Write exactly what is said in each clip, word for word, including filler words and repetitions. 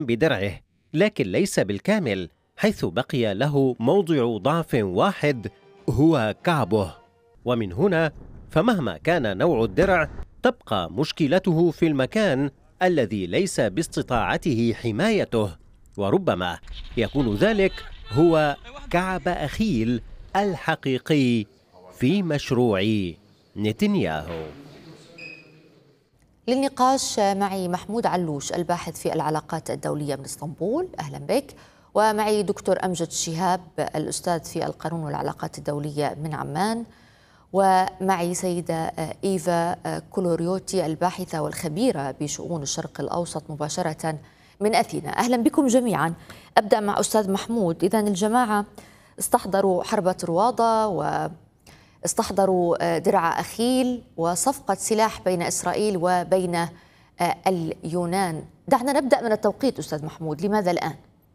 بدرعه، لكن ليس بالكامل، حيث بقي له موضع ضعف واحد هو كعبه. ومن هنا فمهما كان نوع الدرع تبقى مشكلته في المكان الذي ليس باستطاعته حمايته، وربما يكون ذلك هو كعب أخيل الحقيقي في مشروع نتنياهو. للنقاش معي محمود علوش الباحث في العلاقات الدولية من اسطنبول، أهلا بك. ومعي دكتور أمجد شهاب الأستاذ في القانون والعلاقات الدولية من عمان، ومعي سيدة إيفا كولوريوتي الباحثة والخبيرة بشؤون الشرق الأوسط مباشرة من أثينا. أهلا بكم جميعا. أبدأ مع أستاذ محمود. إذن الجماعة استحضروا حرب طروادة واستحضروا درع أخيل وصفقة سلاح بين إسرائيل وبين اليونان. دعنا نبدأ من التوقيت أستاذ محمود، لماذا الآن؟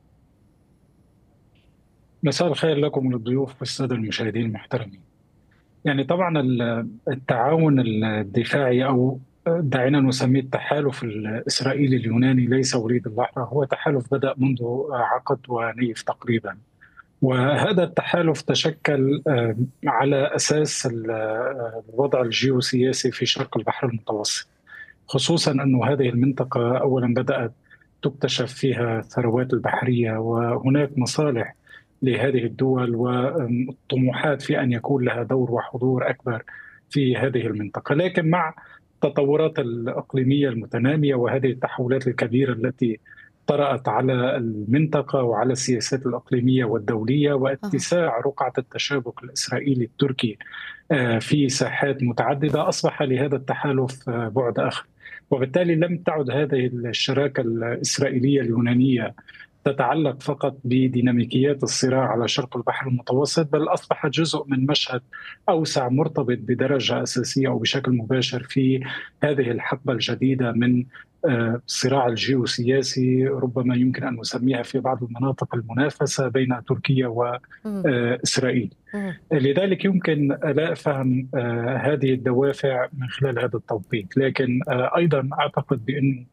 مساء الخير لكم وللضيوف والسادة المشاهدين المحترمين. يعني طبعا التعاون الدفاعي أو دعينا نسميه التحالف الإسرائيلي اليوناني ليس وليد اللحظة، هو تحالف بدأ منذ عقد ونيف تقريبا، وهذا التحالف تشكل على أساس الوضع الجيوسياسي في شرق البحر المتوسط، خصوصا أن هذه المنطقة أولا بدأت تكتشف فيها الثروات البحرية، وهناك مصالح لهذه الدول والطموحات في أن يكون لها دور وحضور أكبر في هذه المنطقة. لكن مع التطورات الإقليمية المتنامية وهذه التحولات الكبيرة التي طرأت على المنطقة وعلى السياسات الإقليمية والدولية واتساع رقعة التشابك الإسرائيلي التركي في ساحات متعددة، أصبح لهذا التحالف بعد آخر، وبالتالي لم تعد هذه الشراكة الإسرائيلية اليونانية تتعلق فقط بديناميكيات الصراع على شرق البحر المتوسط، بل أصبحت جزء من مشهد أوسع مرتبط بدرجة أساسية أو بشكل مباشر في هذه الحقبة الجديدة من الصراع الجيوسياسي، ربما يمكن أن نسميها في بعض المناطق المنافسة بين تركيا وإسرائيل. لذلك يمكن لا أفهم هذه الدوافع من خلال هذا التوقيت، لكن أيضا أعتقد بأن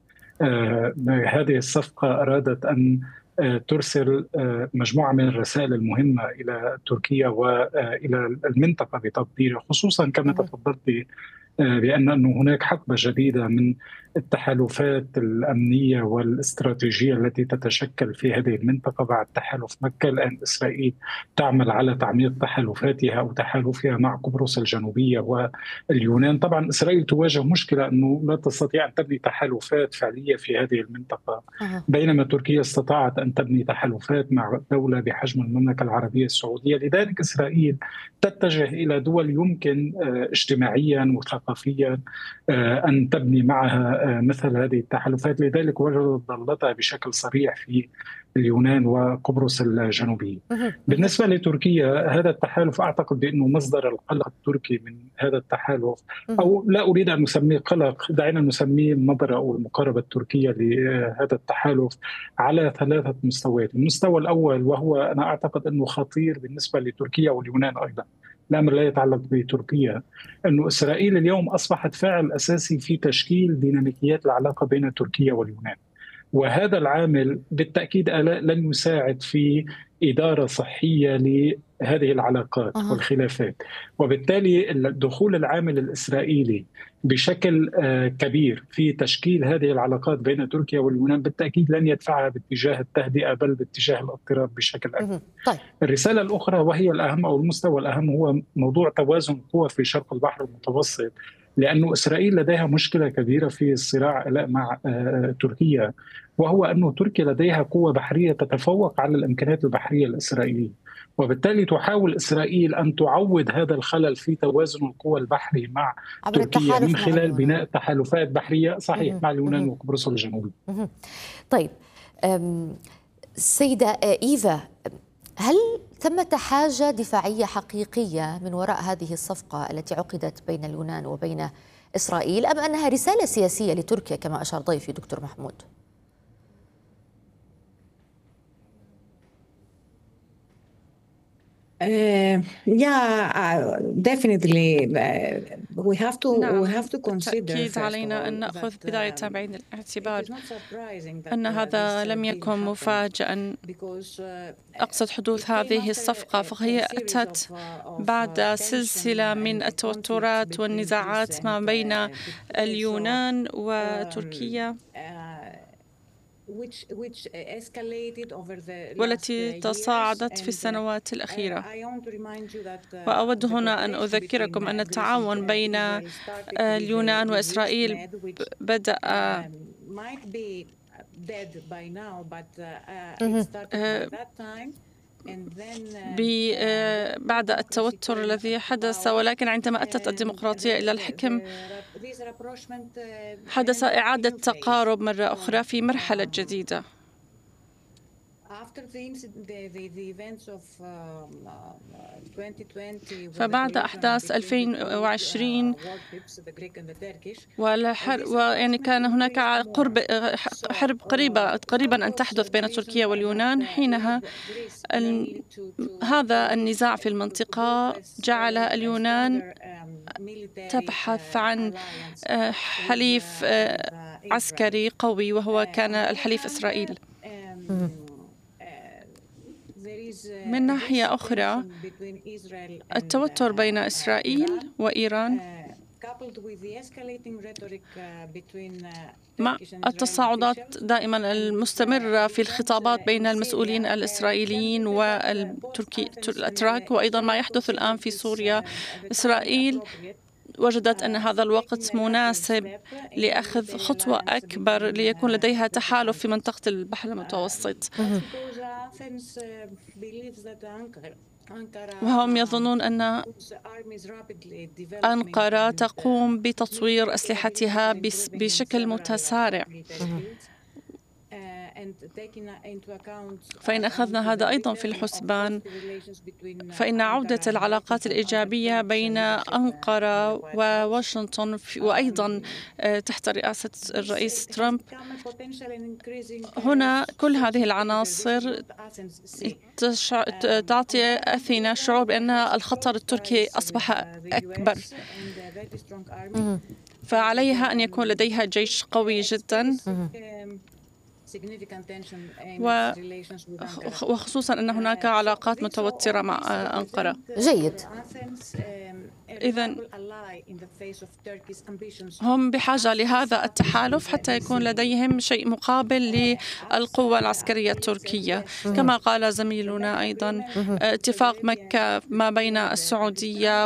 هذه الصفقة أرادت أن ترسل مجموعة من الرسائل المهمة إلى تركيا وإلى المنطقة بتقديري، خصوصا كما تفضلت بأن هناك حقبة جديدة من التحالفات الأمنية والاستراتيجية التي تتشكل في هذه المنطقة بعد تحالف مكة. الآن إسرائيل تعمل على تعميق تحالفاتها أو تحالفها مع قبرص الجنوبية واليونان. طبعا إسرائيل تواجه مشكلة أنه لا تستطيع أن تبني تحالفات فعلية في هذه المنطقة، بينما تركيا استطاعت أن تبني تحالفات مع دولة بحجم المملكة العربية السعودية. لذلك إسرائيل تتجه إلى دول يمكن اجتماعيا وثقافيا أن تبني معها مثل هذه التحالفات، لذلك وجدت ضالتها بشكل صريح في اليونان وقبرص الجنوبية. بالنسبة لتركيا هذا التحالف أعتقد بأنه مصدر القلق التركي من هذا التحالف، أو لا أريد أن نسميه قلق، دعينا نسميه النظرة أو المقاربة التركية لهذا التحالف على ثلاثة مستويات. المستوى الأول وهو أنا أعتقد أنه خطير بالنسبة لتركيا واليونان أيضا، الأمر لا يتعلق بتركيا، أنه إسرائيل اليوم أصبحت فاعل أساسي في تشكيل ديناميكيات العلاقة بين تركيا واليونان، وهذا العامل بالتأكيد لن يساعد في إدارة صحية لهذه العلاقات أه. والخلافات، وبالتالي دخول العامل الإسرائيلي بشكل كبير في تشكيل هذه العلاقات بين تركيا واليونان بالتأكيد لن يدفعها باتجاه التهدئة بل باتجاه الاضطراب بشكل أكبر. طيب. الرسالة الأخرى وهي الأهم أو المستوى الأهم هو موضوع توازن القوى في شرق البحر المتوسط، لأن إسرائيل لديها مشكلة كبيرة في الصراع مع تركيا، وهو أن تركيا لديها قوة بحرية تتفوق على الإمكانيات البحرية الإسرائيلية، وبالتالي تحاول إسرائيل أن تعوض هذا الخلل في توازن القوى البحري مع تركيا من خلال بناء تحالفات بحرية صحيح مع اليونان وقبرص الجنوبي. طيب سيدة إيفا، هل ثمة حاجة دفاعية حقيقية من وراء هذه الصفقة التي عقدت بين اليونان وبين إسرائيل، أم أنها رسالة سياسية لتركيا كما أشار ضيفي دكتور محمود؟ Uh, yeah, uh, definitely. Uh, we have to we نعم، have to consider بالتأكيد first of علينا أن all نأخذ that بداية um, بعين it الاعتبار is not surprising that أن uh, هذا this uh, لم deal يكن happened مفاجئا. because uh, أقصد it حدوث came هذه after الصفقة، a, a فهي series أتت of, uh, of بعد uh, tension سلسلة من and conflicts التوترات between Greece والنزاعات ما and بين uh, Turkey. So اليونان um, وتركيا، uh, which which escalated over the last والتي years. تصاعدت في And uh, السنوات I, الأخيرة. I want to remind you that uh, وأود the هنا أن cooperation between أذكركم أن uh, Greece and التعاون uh, بين Israel started with اليونان uh, with وإسرائيل EastMed, which بدأ um, might be dead by now, but uh, uh, it started by that time. And then uh, ب- uh, بعد the التوتر democracy الذي came to حدث، power. ولكن عندما أتت And الديمقراطية the, إلى the, الحكم the, this rapprochement uh, حدث entered a إعادة new phase. تقارب مرة أخرى في Um, مرحلة um, جديدة. After the, incident, the, the, the events of um, uh, twenty twenty, with the فبعد collision أحداث between the two ألفين وعشرين uh, warships, the Greek and the Turkish, and والحرب، this ويعني rapprochement كان هناك increased قرب more. So حرب uh, قريبة قريبا that أن was تحدث the بين reason تركيا that واليونان. uh, حينها led Greece ال- mainly to, to, to هذا reach, النزاع في to, to المنطقة build a, جعل a اليونان stronger um, military تبحث uh, عن alliance آه، with, حليف uh, آه، with, uh, Israel. عسكري قوي، وهو Uh, كان on the other الحليف hand, إسرائيل. um, uh, there is, uh, من this ناحية أخرى، tension between Israel and, التوتر uh, بين uh, إسرائيل Iran, وإيران uh, coupled with the escalating rhetoric uh, between uh, مع Turkish and Israeli التصاعدات officials, دائما and uh, المستمرة في events الخطابات uh, بين in المسؤولين Syria, uh, الإسرائيليين demonstrated that uh, both والتركي Athens and الأتراك، uh, وأيضا ما Israel يحدث الآن considered في this سوريا. uh, the time إسرائيل appropriate وجدت أن هذا for الوقت taking a lateral مناسب step in a لأخذ military خطوة alliance أكبر between ليكون uh, لديها the two تحالف في countries. منطقة البحر المتوسط. That's because Athens uh, believes that Ankara Ankara وهم um, يظنون أن puts armies rapidly developing أنقرة and, uh, تقوم new بتطوير أسلحتها capabilities are بس- improving in بشكل several, uh, متسارع. military fields. Uh, and taking into account, فإن uh, أخذنا هذا the أيضا في return of الحسبان، positive relations between, uh, فإن عودة Ankara and العلاقات Washington under الإيجابية Trump's بين leadership, uh, in أنقرة the White House. وواشنطن في- وأيضا آه، تحت رئاسة This الرئيس has ترامب، become a potential and increasing, uh, هنا كل source هذه of danger. This is العناصر what Athens see. تشع- ت- Um, تعطي on the other hand, أثينا Iran الشعور بأن has الخطر close التركي ties with, أصبح uh, the أكبر، U S and a very strong army. فعليها أن يكون لديها جيش قوي جدا، Um, significant tension in و- its relations with Ankara. وخصوصا أن هناك Uh, so علاقات this- متوترة all مع this آه، أنقرة. represent, uh, جيد. for Athens, um, a إذن reliable ally in the face of Turkey's ambitions. هم بحاجة لهذا التحالف حتى يكون لديهم شيء مقابل للقوة العسكرية التركية. كما قال زميلنا أيضا، اتفاق مكة ما بين السعودية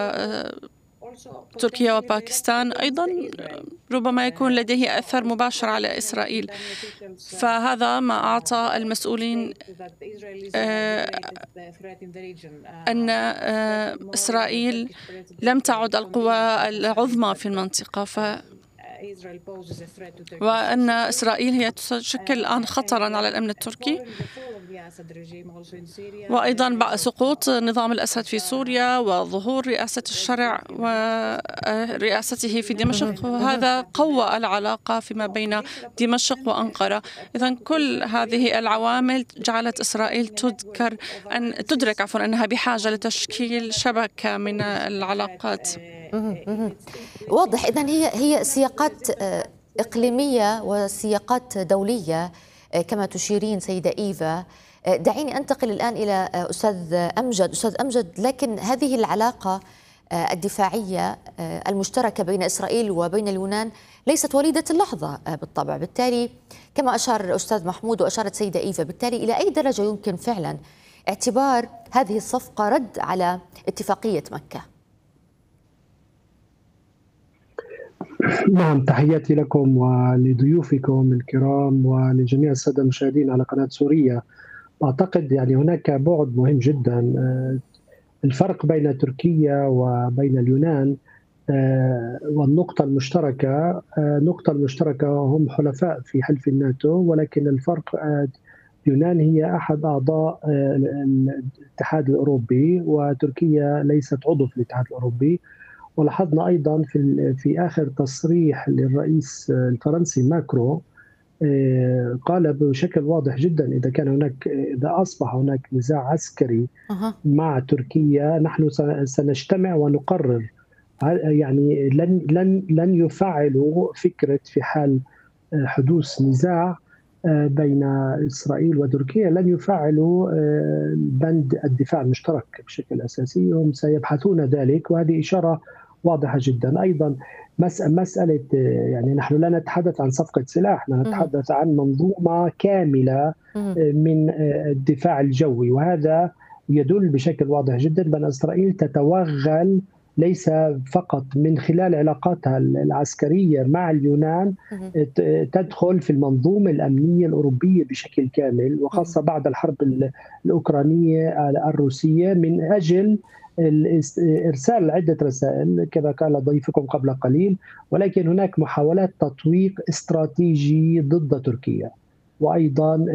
وتركيا وباكستان أيضا ربما يكون لديه أثر مباشر على إسرائيل. فهذا ما أعطى المسؤولين آه، أن آه، إسرائيل لم تعد القوى العظمى في المنطقة، ف وأن إسرائيل هي تشكل الآن خطراً على الأمن التركي، وأيضاً بعد سقوط نظام الأسد في سوريا وظهور رئاسة الشرع ورئاسته في دمشق، وهذا قوى العلاقة فيما بين دمشق وأنقرة. إذن كل هذه العوامل جعلت إسرائيل تذكر أن تدرك عفواً أنها بحاجة لتشكيل شبكة من العلاقات. واضح. إذن هي هي سياقات إقليمية وسياقات دولية كما تشيرين سيدة إيفا. دعيني أنتقل الآن إلى أستاذ أمجد. أستاذ أمجد، لكن هذه العلاقة الدفاعية المشتركة بين إسرائيل وبين اليونان ليست وليدة اللحظة بالطبع، بالتالي كما أشار الأستاذ محمود وأشارت سيدة إيفا، بالتالي إلى أي درجة يمكن فعلا اعتبار هذه الصفقة رد على اتفاقية مكة؟ نعم، تحياتي لكم ولضيوفكم الكرام ولجميع السادة المشاهدين على قناة سوريا. أعتقد يعني هناك بعد مهم جدا، الفرق بين تركيا وبين اليونان والنقطة المشتركة. النقطة المشتركة هم حلفاء في حلف الناتو، ولكن الفرق اليونان هي أحد أعضاء الاتحاد الأوروبي وتركيا ليست عضو في الاتحاد الأوروبي. ولاحظنا أيضا في في آخر تصريح للرئيس الفرنسي ماكرو قال بشكل واضح جدا إذا كان هناك إذا أصبح هناك نزاع عسكري أها. مع تركيا نحن سنجتمع ونقرر. يعني لن لن لن يفعلوا فكرة في حال حدوث نزاع بين إسرائيل وتركيا، لن يفعلوا بند الدفاع المشترك بشكل أساسي، هم سيبحثون ذلك، وهذه إشارة واضحة جدا. أيضا مسألة يعني نحن لا نتحدث عن صفقة سلاح، نتحدث عن منظومة كاملة من الدفاع الجوي، وهذا يدل بشكل واضح جدا بأن إسرائيل تتوغل ليس فقط من خلال علاقاتها العسكرية مع اليونان، تدخل في المنظومة الأمنية الأوروبية بشكل كامل، وخاصة بعد الحرب الأوكرانية الروسية، من أجل إرسال عدة رسائل كما قال ضيفكم قبل قليل. ولكن هناك محاولات تطويق استراتيجي ضد تركيا، وأيضا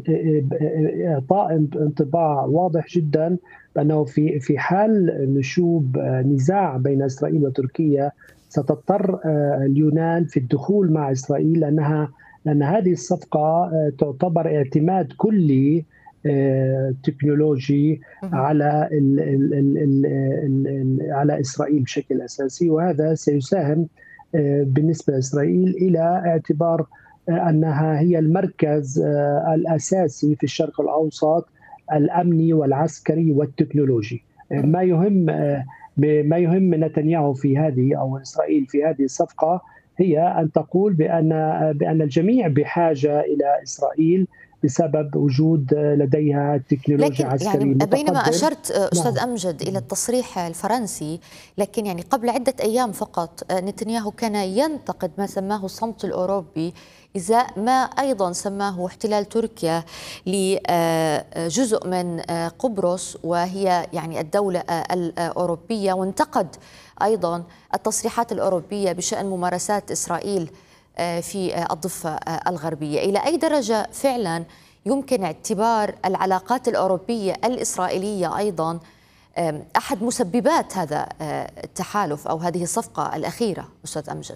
إعطاء انطباع واضح جدا بأنه في في حال نشوب نزاع بين إسرائيل وتركيا ستضطر اليونان في الدخول مع إسرائيل، لأنها لأن هذه الصفقة تعتبر اعتماد كلي تكنولوجي على ال ال ال ال ال على إسرائيل بشكل أساسي، وهذا سيساهم بالنسبة لإسرائيل إلى اعتبار أنها هي المركز الأساسي في الشرق الأوسط الأمني والعسكري والتكنولوجي. ما يهم ما يهم نتنياهو في هذه أو إسرائيل في هذه الصفقة هي أن تقول بأن بأن الجميع بحاجة إلى إسرائيل بسبب وجود لديها تكنولوجيا عسكرية يعني متقدمة. بينما أشرت أستاذ نعم. أمجد إلى التصريح الفرنسي، لكن يعني قبل عدة أيام فقط نتنياهو كان ينتقد ما سماه الصمت الأوروبي إزاء ما أيضا سماه احتلال تركيا لجزء من قبرص وهي يعني الدولة الأوروبية، وانتقد أيضا التصريحات الأوروبية بشأن ممارسات إسرائيل في الضفة الغربية. إلى أي درجة فعلا يمكن اعتبار العلاقات الأوروبية الإسرائيلية أيضا أحد مسببات هذا التحالف أو هذه الصفقة الأخيرة أستاذ أمجد؟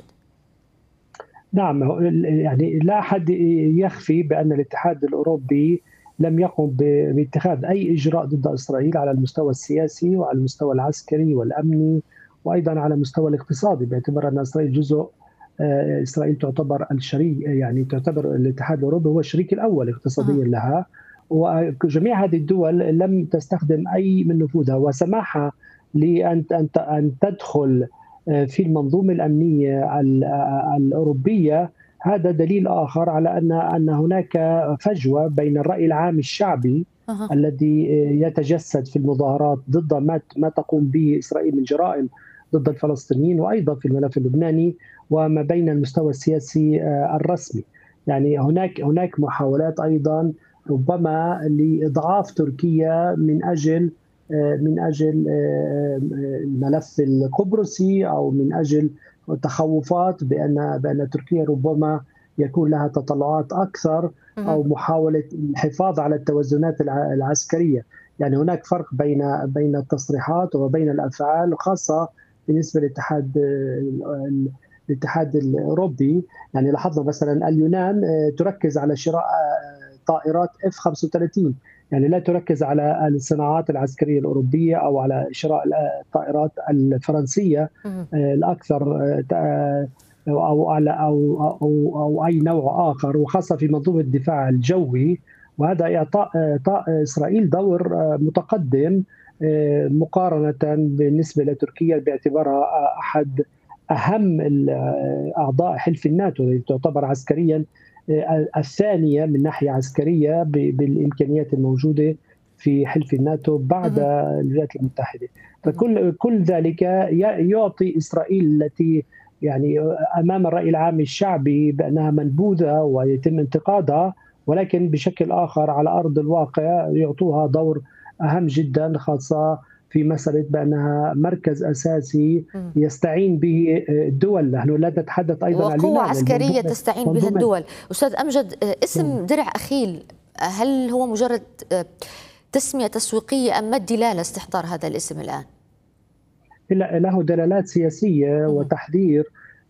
نعم، يعني لا أحد يخفي بأن الاتحاد الأوروبي لم يقم باتخاذ أي إجراء ضد إسرائيل على المستوى السياسي وعلى المستوى العسكري والأمني وأيضا على المستوى الاقتصادي، باعتبار أن إسرائيل جزء إسرائيل تعتبر الشريك، يعني تعتبر الاتحاد الأوروبي هو الشريك الأول اقتصاديا لها، وجميع هذه الدول لم تستخدم أي من نفوذها وسماحها لأن أن تدخل في المنظومة الأمنية الأوروبية. هذا دليل آخر على أن أن هناك فجوة بين الرأي العام الشعبي أه. الذي يتجسد في المظاهرات ضد ما ما تقوم به إسرائيل من جرائم ضد الفلسطينيين وأيضا في الملف اللبناني، وما بين المستوى السياسي الرسمي. يعني هناك هناك محاولات أيضا ربما لإضعاف تركيا من أجل من أجل الملف القبرصي أو من أجل تخوفات بأن بأن تركيا ربما يكون لها تطلعات أكثر أو محاولة الحفاظ على التوازنات العسكرية. يعني هناك فرق بين بين التصريحات وبين الأفعال، خاصة بالنسبة للاتحاد الاتحاد الأوروبي. يعني لاحظنا مثلا اليونان تركز على شراء طائرات إف خمسة وثلاثين، يعني لا تركز على الصناعات العسكرية الأوروبية أو على شراء الطائرات الفرنسية الأكثر أو على أو أو أو أي نوع آخر، وخاصة في منظومة الدفاع الجوي. وهذا إعطاء إعطاء إسرائيل دور متقدم مقارنة بالنسبة لتركيا باعتبارها أحد أهم أعضاء حلف الناتو، تعتبر عسكريا الثانية من ناحية عسكرية بالإمكانيات الموجودة في حلف الناتو بعد الولايات المتحدة. فكل كل ذلك يعطي إسرائيل التي يعني أمام الرأي العام الشعبي بأنها منبوذة ويتم انتقادها، ولكن بشكل آخر على أرض الواقع يعطوها دور أهم جدا، خاصة في مسألة بأنها مركز أساسي يستعين به الدول. نحن لا نتحدث أيضا عن قوة عسكرية تستعين بها الدول. أستاذ أمجد، اسم درع أخيل هل هو مجرد تسمية تسويقية أم ما الدلالة استحضار هذا الاسم الآن؟ له دلالات سياسية وتحذير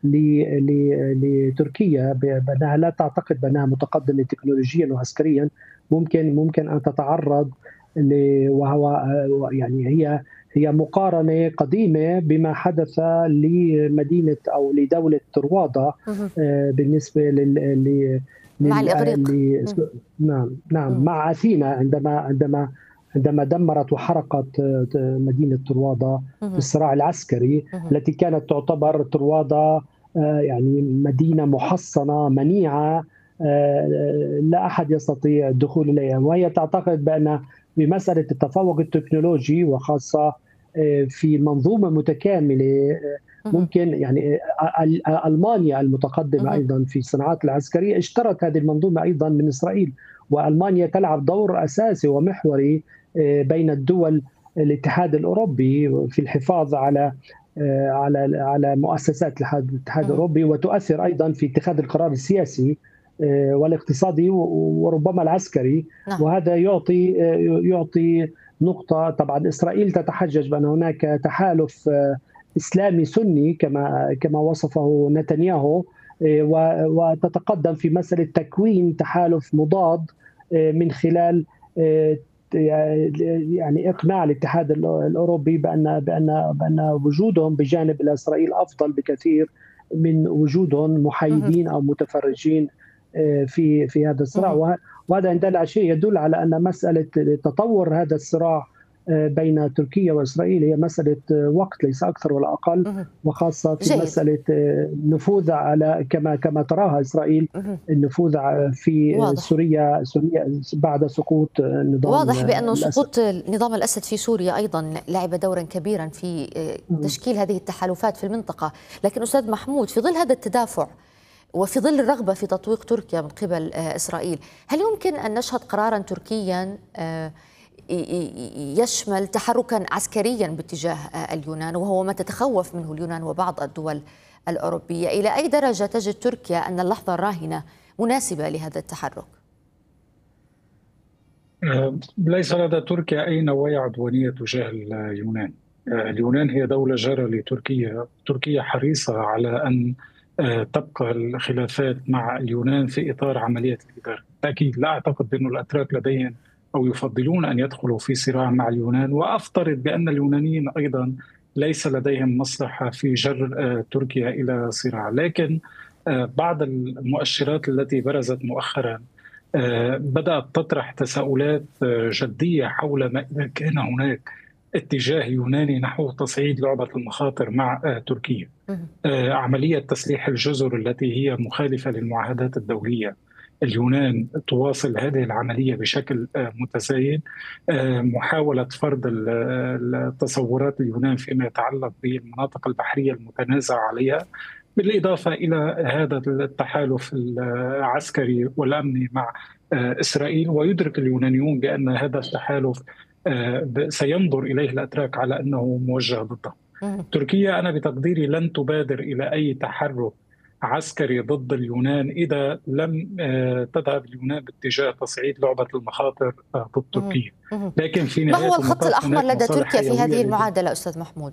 لتركيا بأنها لا تعتقد بأنها متقدمة تكنولوجيا وعسكريا، ممكن ممكن أن تتعرض وهو يعني هي هي مقارنة قديمة بما حدث لمدينة أو لدولة طروادة بالنسبة لل مع الإغريق. نعم نعم مع أثينا عندما عندما عندما دمرت وحرقت مدينة طروادة في الصراع العسكري، التي كانت تعتبر طروادة يعني مدينة محصنة منيعة لا أحد يستطيع الدخول إليها، وهي تعتقد بأن بمسألة التفوق التكنولوجي وخاصة في منظومة متكاملة ممكن يعني ألمانيا المتقدمة أيضا في الصناعات العسكرية اشترت هذه المنظومة أيضا من إسرائيل، وألمانيا تلعب دور أساسي ومحوري بين الدول الاتحاد الأوروبي في الحفاظ على على على مؤسسات الاتحاد الأوروبي، وتؤثر أيضا في اتخاذ القرار السياسي والاقتصادي وربما العسكري. وهذا يعطي يعطي نقطة. طبعا إسرائيل تتحجج بأن هناك تحالف إسلامي سني كما كما وصفه نتنياهو، وتتقدم في مسألة تكوين تحالف مضاد من خلال يعني إقناع الاتحاد الأوروبي بأن بأن بأن وجودهم بجانب إسرائيل أفضل بكثير من وجودهم محايدين أو متفرجين في في هذا الصراع. وهذا إن دل على شيء يدل على أن مسألة تطور هذا الصراع بين تركيا وإسرائيل هي مسألة وقت ليس أكثر ولا أقل، وخاصة في جيد. مسألة النفوذ على كما كما تراها إسرائيل النفوذ في واضح. سوريا سوريا بعد سقوط نظام واضح بأن سقوط نظام الأسد في سوريا أيضا لعب دورا كبيرا في تشكيل هذه التحالفات في المنطقة. لكن أستاذ محمود، في ظل هذا التدافع وفي ظل الرغبة في تطويق تركيا من قبل إسرائيل، هل يمكن أن نشهد قرارا تركيا يشمل تحركا عسكريا باتجاه اليونان، وهو ما تتخوف منه اليونان وبعض الدول الأوروبية؟ إلى أي درجة تجد تركيا أن اللحظة الراهنة مناسبة لهذا التحرك؟ ليس لدى تركيا أي نوايا عدوانية تجاه اليونان. اليونان هي دولة جارة لتركيا، تركيا حريصة على أن تبقى الخلافات مع اليونان في إطار عملية الإدارة. بالتأكيد لا أعتقد أن الأتراك لديهم أو يفضلون أن يدخلوا في صراع مع اليونان، وأفترض بأن اليونانيين أيضا ليس لديهم مصلحة في جر تركيا إلى صراع. لكن بعض المؤشرات التي برزت مؤخرا بدأت تطرح تساؤلات جدية حول ما إذا كان هناك اتجاه يوناني نحو تصعيد لعبة المخاطر مع تركيا. عملية تسليح الجزر التي هي مخالفة للمعاهدات الدولية، اليونان تواصل هذه العملية بشكل متزايد. محاولة فرض التصورات اليونان فيما يتعلق بالمناطق البحرية المتنازع عليها، بالإضافة إلى هذا التحالف العسكري والأمني مع إسرائيل. ويدرك اليونانيون بأن هذا التحالف سينظر إليه الأتراك على أنه موجه ضده. تركيا أنا بتقديري لن تبادر إلى أي تحرك عسكري ضد اليونان إذا لم تذهب اليونان باتجاه تصعيد لعبة المخاطر ضد تركيا. لكن في ما هو الخط الأحمر لدى تركيا في هذه المعادلة أستاذ محمود؟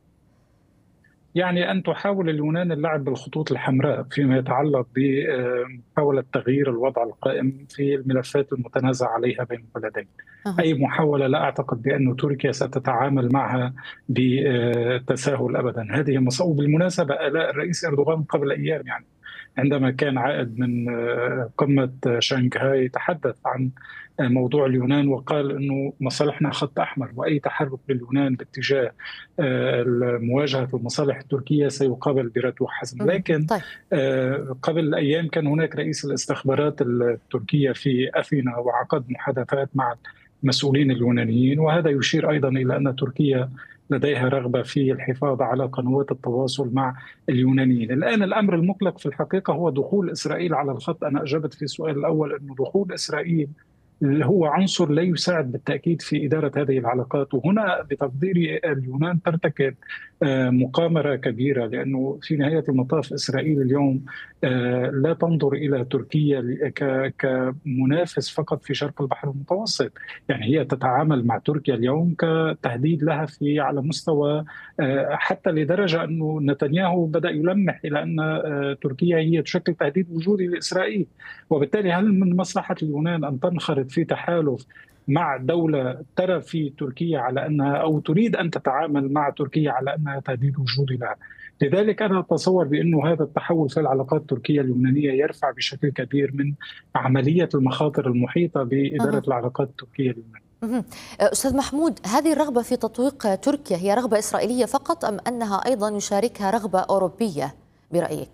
يعني أن تحاول اليونان اللعب بالخطوط الحمراء فيما يتعلق بمحاولة تغيير الوضع القائم في الملفات المتنازع عليها بين البلدين. أه. أي محاولة لا أعتقد بأن تركيا ستتعامل معها بتساهل أبدا. هذه مصائب. بالمناسبة آلاء الرئيس أردوغان قبل أيام يعني عندما كان عائد من قمة شنغهاي تحدث عن موضوع اليونان وقال أنه مصالحنا خط أحمر، وأي تحرك لليونان باتجاه مواجهة المصالح التركية سيقابل برد وحزم. لكن طيب. قبل أيام كان هناك رئيس الاستخبارات التركية في أثينا وعقد محادثات مع المسؤولين اليونانيين، وهذا يشير أيضا إلى أن تركيا لديها رغبة في الحفاظ على قنوات التواصل مع اليونانيين. الآن الأمر المقلق في الحقيقة هو دخول إسرائيل على الخط. أنا أجبت في السؤال الأول أن دخول إسرائيل هو عنصر لا يساعد بالتأكيد في إدارة هذه العلاقات، وهنا بتقديري اليونان ترتكب مقامرة كبيرة، لأنه في نهاية المطاف إسرائيل اليوم لا تنظر إلى تركيا كمنافس فقط في شرق البحر المتوسط. يعني هي تتعامل مع تركيا اليوم كتهديد لها في على مستوى، حتى لدرجة أنه نتنياهو بدأ يلمح إلى أن تركيا هي تشكل تهديد وجودي لإسرائيل. وبالتالي هل من مصلحة اليونان أن تنخرط في تحالف مع دولة ترى في تركيا على أنها أو تريد أن تتعامل مع تركيا على أنها تهديد وجودي لها؟ لذلك أنا أتصور بأنه هذا التحول في العلاقات التركية اليونانية يرفع بشكل كبير من عملية المخاطر المحيطة بإدارة العلاقات التركية اليونانية. أستاذ محمود، هذه الرغبة في تطويق تركيا هي رغبة إسرائيلية فقط أم أنها أيضا يشاركها رغبة أوروبية برأيك؟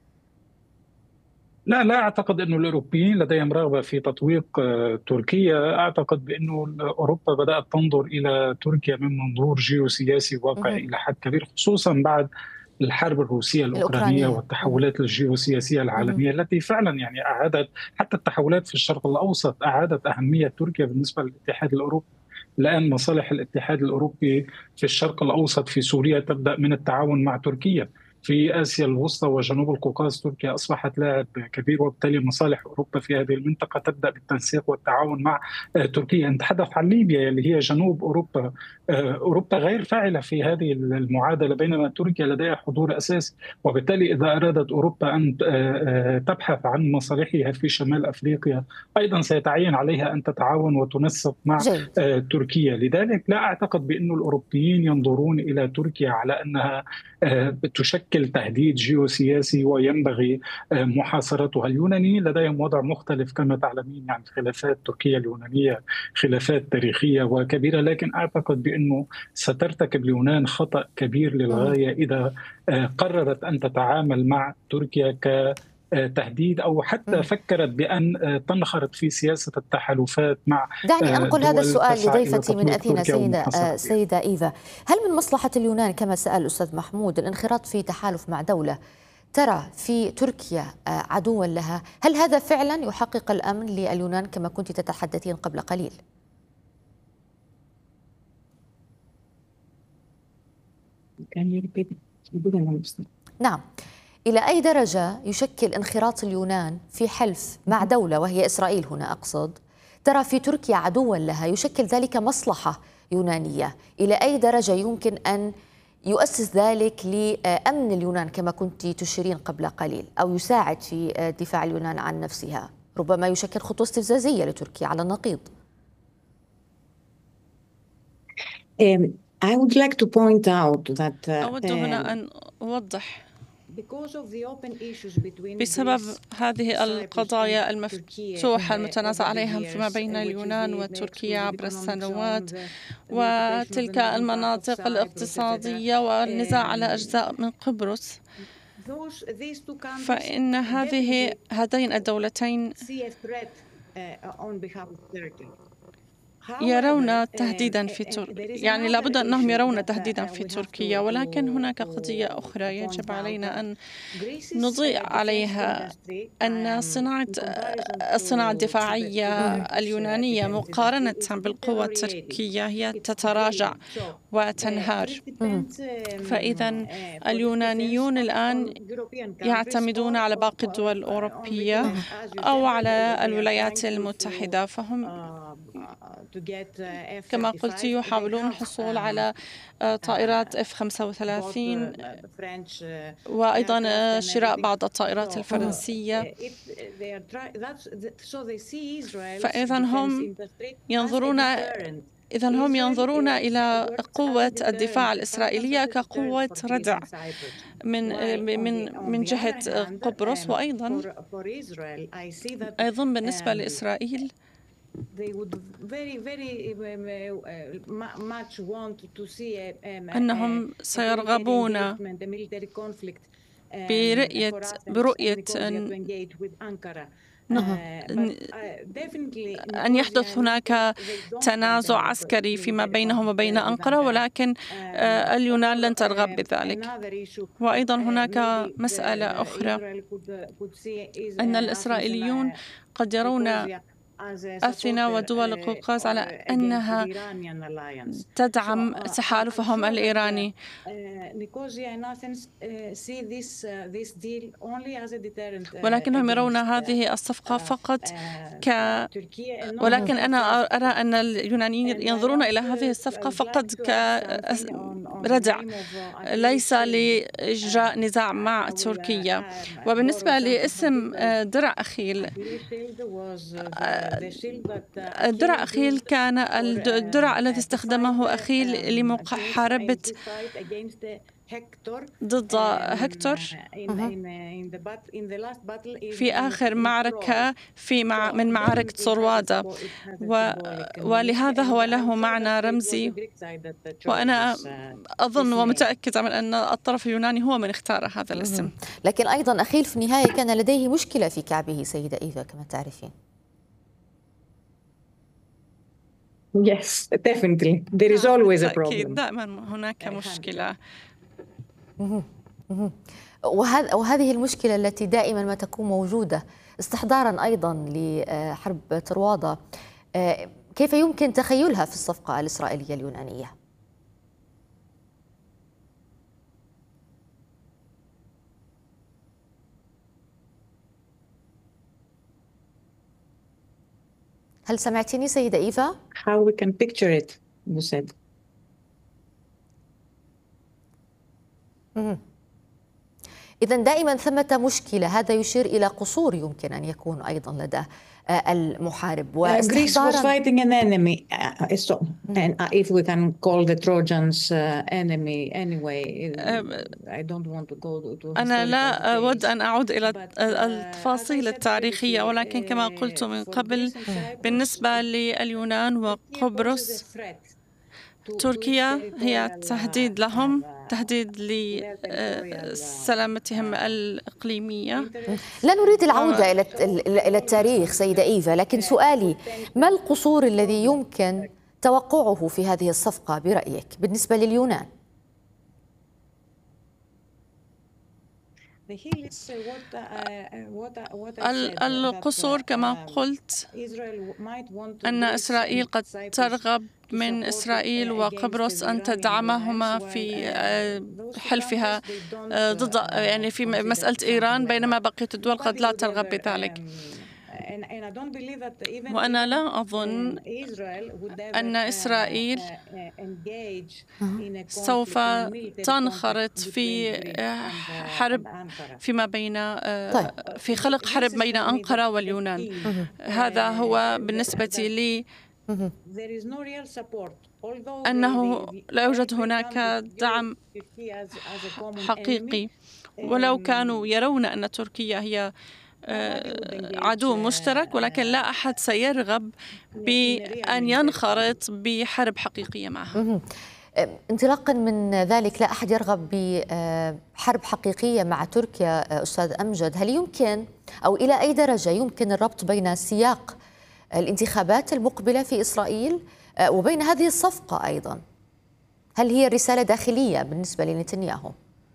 لا لا أعتقد أن الأوروبيين لديهم رغبة في تطويق تركيا. أعتقد بأن أوروبا بدأت تنظر إلى تركيا من منظور جيوسياسي واقعي إلى حد كبير، خصوصا بعد الحرب الروسية الأوكرانية والتحولات الجيوسياسية العالمية التي فعلا يعني أعادت حتى التحولات في الشرق الأوسط، أعادت أهمية تركيا بالنسبة للاتحاد الأوروبي. الآن مصالح الاتحاد الأوروبي في الشرق الأوسط في سوريا تبدأ من التعاون مع تركيا. في آسيا الوسطى وجنوب القوقاز تركيا أصبحت لاعب كبير، وبالتالي مصالح أوروبا في هذه المنطقة تبدأ بالتنسيق والتعاون مع تركيا. نتحدث عن ليبيا اللي هي جنوب أوروبا، أوروبا غير فاعلة في هذه المعادلة، بينما تركيا لديها حضور أساسي. وبالتالي إذا أرادت أوروبا أن تبحث عن مصالحها في شمال أفريقيا أيضا سيتعين عليها أن تتعاون وتنسق مع جيد. تركيا. لذلك لا أعتقد بأن الأوروبيين ينظرون إلى تركيا على أنها تشكل تهديد جيوسياسي وينبغي محاصرتها. اليونانيين لديهم وضع مختلف كما تعلمين، يعني خلافات تركيا اليونانية خلافات تاريخية وكبيرة، لكن أعتقد بأنه سترتكب اليونان خطأ كبير للغاية إذا قررت أن تتعامل مع تركيا ك تهديد أو حتى فكرت بأن تنخرط في سياسة التحالفات مع دعني أنقل هذا السؤال لضيفتي من أثينا سيدة, سيدة إيفا. هل من مصلحة اليونان كما سأل الأستاذ محمود الانخراط في تحالف مع دولة ترى في تركيا عدوا لها؟ هل هذا فعلا يحقق الأمن لليونان كما كنت تتحدثين قبل قليل؟ نعم. إلى أي درجة يشكل انخراط اليونان في حلف مع دولة وهي إسرائيل هنا أقصد ترى في تركيا عدوا لها، يشكل ذلك مصلحة يونانية؟ إلى أي درجة يمكن أن يؤسس ذلك لأمن اليونان كما كنت تشيرين قبل قليل، أو يساعد في دفاع اليونان عن نفسها؟ ربما يشكل خطوة استفزازية لتركيا على النقيض. I would like to point out that أود هنا أن أوضح بسبب هذه القضايا المفتوحة المتنازع عليها فيما بين اليونان وتركيا عبر السنوات، وتلك المناطق الاقتصادية والنزاع على أجزاء من قبرص، فإن هذه هذين الدولتين يرون تهديدا في تركيا، يعني لابد أنهم يرون تهديدا في تركيا، ولكن هناك قضية أخرى يجب علينا أن نضيء عليها، أن صناعة الصناعة الدفاعية اليونانية مقارنة بالقوة التركية هي تتراجع وتنهار. فإذا اليونانيون الآن يعتمدون على باقي الدول الأوروبية أو على الولايات المتحدة، فهم كما قلت يحاولون الحصول على طائرات إف خمسة وثلاثين وأيضا شراء بعض الطائرات الفرنسية. فإذا هم ينظرون إذا هم ينظرون إلى قوة الدفاع الإسرائيلية كقوة ردع من من من جهة قبرص، وأيضا أيضا بالنسبة لإسرائيل أنهم سيرغبون برؤية برؤية أن يحدث هناك تنازع عسكري فيما بينهم وبين أنقرة، ولكن اليونان لن ترغب بذلك. وأيضا هناك مسألة أخرى، أن الإسرائيليون قد يرون أثينا ودول القوقاز على أنها تدعم تحالفهم الإيراني، ولكنهم يرون هذه الصفقة فقط ك ولكن أنا أرى أن اليونانيين ينظرون إلى هذه الصفقة فقط كردع، ليس لإجراء نزاع مع تركيا. وبالنسبة لاسم درع أخيل، درع أخيل كان الدرع الذي استخدمه أخيل لمحاربة ضد هكتور في آخر معركة في مع من معارك صروادا، ولهذا هو له معنى رمزي، وأنا أظن ومتأكدة من أن الطرف اليوناني هو من اختار هذا الاسم. لكن أيضا أخيل في النهاية كان لديه مشكلة في كعبه سيدة إيفا كما تعرفين. Yes, definitely. There is always a problem. دائما هناك مشكلة. وهذه المشكلة التي دائما ما تكون موجودة استحضارا أيضا لحرب طروادة، كيف يمكن تخيلها في الصفقة الإسرائيلية اليونانية؟ هل سمعتني سيدة إيفا؟ How we can picture it, you said. إذن دائما ثمة مشكلة، هذا يشير إلى قصور يمكن أن يكون أيضا لدى المحارب. Greece was fighting an enemy, uh, so, and uh, if we can call the Trojans uh, enemy anyway, I don't want to go to. أنا لا أود أن أعود إلى التفاصيل التاريخية، ولكن كما قلت من قبل بالنسبة لليونان وقبرص، تركيا هي تهديد لهم، تهديد لسلامتهم الإقليمية. لا نريد العودة إلى إلى التاريخ سيدة إيفا، لكن سؤالي ما القصور الذي يمكن توقعه في هذه الصفقة برأيك بالنسبة لليونان؟ القصور كما قلت أن إسرائيل قد ترغب من إسرائيل وقبرص أن تدعمهما في حلفها ضد يعني في مسألة إيران، بينما بقية الدول قد لا ترغب بذلك. وأنا لا أظن أن إسرائيل سوف تنخرط في حرب فيما بين في خلق حرب بين أنقرة واليونان. هذا هو بالنسبة لي، أنه لا يوجد هناك دعم حقيقي، ولو كانوا يرون أن تركيا هي عدو مشترك، ولكن لا أحد سيرغب بأن ينخرط بحرب حقيقية معها. انطلاقا من ذلك، لا أحد يرغب بحرب حقيقية مع تركيا. أستاذ أمجد، هل يمكن أو إلى أي درجة يمكن الربط بين سياق الانتخابات المقبلة في إسرائيل وبين هذه الصفقة أيضا؟ هل هي رسالة داخلية بالنسبة لنتنياهو؟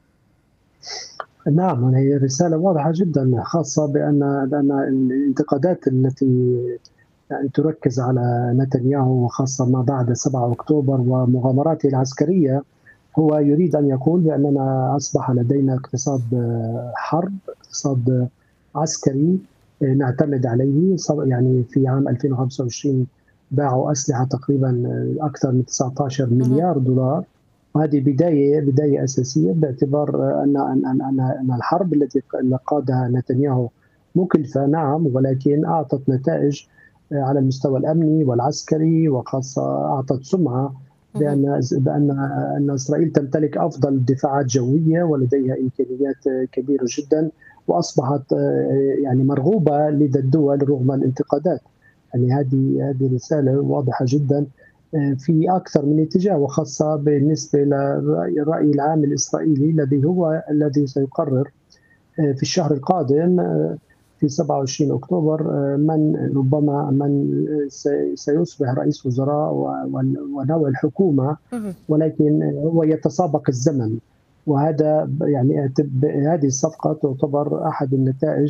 نعم، هي رسالة واضحة جدا، خاصة بأن بأن الانتقادات التي يعني تركز على نتنياهو، وخاصة ما بعد سبعة أكتوبر ومغامراته العسكرية، هو يريد أن يقول بأننا أصبح لدينا اقتصاد حرب، اقتصاد عسكري نعتمد عليه. يعني في عام ألفين وخمسة وعشرين باعوا أسلحة تقريبا أكثر من تسعة عشر مليار دولار، وهذه بداية بداية أساسية، باعتبار أن أن أن أن الحرب التي قادها نتنياهو مكلفة نعم، ولكن أعطت نتائج على المستوى الأمني والعسكري، وخاصة أعطت سمعة بأن بأن أن إسرائيل تمتلك أفضل دفاعات جوية ولديها إمكانيات كبيرة جدا، وأصبحت يعني مرغوبة لدى الدول رغم الانتقادات. يعني هذه هذه رسالة واضحة جدا في أكثر من اتجاه، وخاصة بالنسبة للرأي العام الإسرائيلي الذي هو الذي سيقرر في الشهر القادم في سبعة وعشرين أكتوبر من ربما من سيصبح رئيس وزراء ونوع الحكومة، ولكن هو يتسابق الزمن. وهذا يعني هذه الصفقة تعتبر أحد النتائج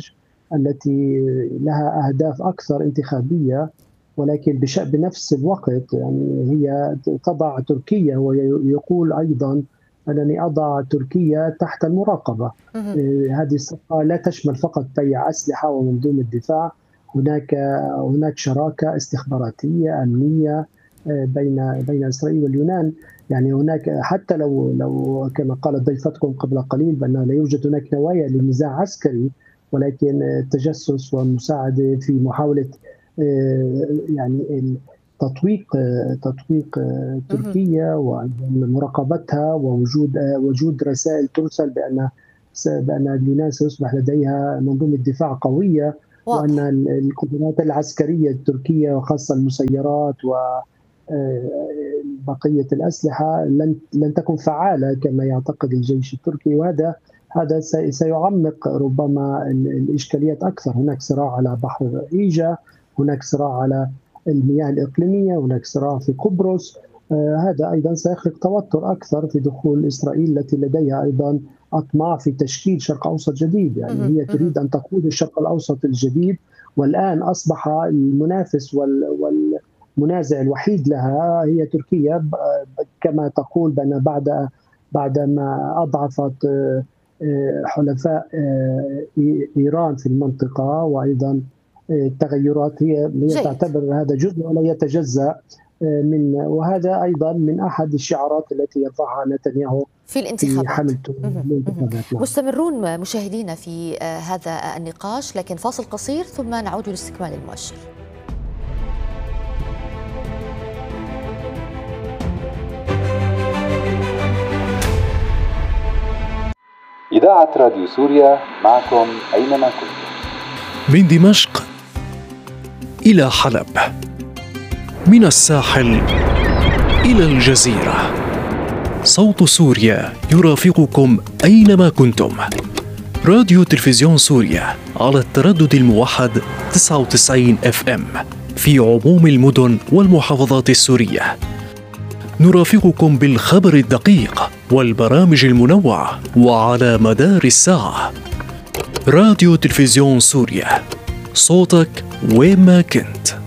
التي لها أهداف أكثر انتخابية، ولكن بنفس الوقت يعني هي تضع تركيا، ويقول أيضا أنني أضع تركيا تحت المراقبة. هذه الصفقة لا تشمل فقط بيع أسلحة ومنظومة دفاع، هناك هناك شراكة استخباراتية أمنية بين بين إسرائيل واليونان. يعني هناك حتى لو لو كما قالت ضيفتكم قبل قليل بأن لا يوجد هناك نوايا لنزاع عسكري، ولكن التجسس والمساعدة في محاولة يعني تطويق تطويق تركيا ومراقبتها، ووجود وجود رسائل ترسل بأن بأن اليونان سيصبح لديها منظومة دفاع قوية، وأن القدرات العسكرية التركية وخاصة المسيرات و بقية الأسلحة لن لن تكن فعالة كما يعتقد الجيش التركي. وهذا هذا سيعمق ربما الإشكاليات أكثر. هناك صراع على بحر إيجا، هناك صراع على المياه الإقليمية، هناك صراع في قبرص. آه هذا أيضا سيخلق توتر أكثر في دخول إسرائيل التي لديها أيضا أطماع في تشكيل شرق أوسط جديد. يعني هي تريد أن تقود الشرق الأوسط الجديد، والآن أصبح المنافس وال, وال المنازع الوحيد لها هي تركيا، كما تقول بأن بعد بعدما أضعفت حلفاء إيران في المنطقة وأيضا التغيرات، هي تعتبر هذا جزء ولا يتجزأ من، وهذا أيضا من أحد الشعارات التي يضعها نتنياهو في الانتخابات. في مستمرون مشاهدينا في هذا النقاش، لكن فاصل قصير ثم نعود لاستكمال المؤشر. إذاعة راديو سوريا معكم أينما كنتم. من دمشق إلى حلب، من الساحل إلى الجزيرة، صوت سوريا يرافقكم أينما كنتم. راديو تلفزيون سوريا على التردد الموحد تسعة وتسعين إف إم في عموم المدن والمحافظات السورية. نرافقكم بالخبر الدقيق والبرامج المنوعة وعلى مدار الساعة. راديو تلفزيون سوريا، صوتك وين ما كنت.